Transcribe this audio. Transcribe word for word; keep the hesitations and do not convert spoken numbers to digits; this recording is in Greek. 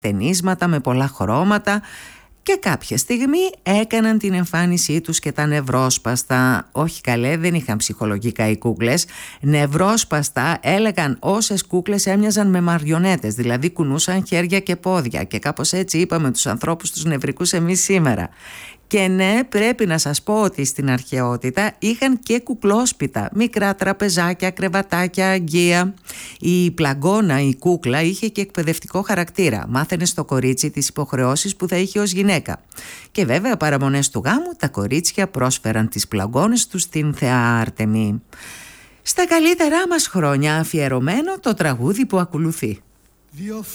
ταινίσματα με πολλά χρώματα. Και κάποια στιγμή έκαναν την εμφάνισή τους και τα νευρόσπαστα. Όχι καλέ, δεν είχαν ψυχολογικά οι κούκλες. Νευρόσπαστα έλεγαν όσες κούκλες έμοιαζαν με μαριονέτες, δηλαδή κουνούσαν χέρια και πόδια. Και κάπως έτσι είπαμε τους ανθρώπους τους νευρικούς εμείς σήμερα. Και ναι, πρέπει να σας πω ότι στην αρχαιότητα είχαν και κουκλόσπιτα, μικρά τραπεζάκια, κρεβατάκια, αγγεία. Η πλαγκώνα, η κούκλα, είχε και εκπαιδευτικό χαρακτήρα. Μάθαινε στο κορίτσι τις υποχρεώσεις που θα είχε ως γυναίκα. Και βέβαια παραμονές του γάμου τα κορίτσια πρόσφεραν τις πλαγκώνες τους στην θεά Άρτεμη. Στα καλύτερά μας χρόνια αφιερωμένο το τραγούδι που ακολουθεί.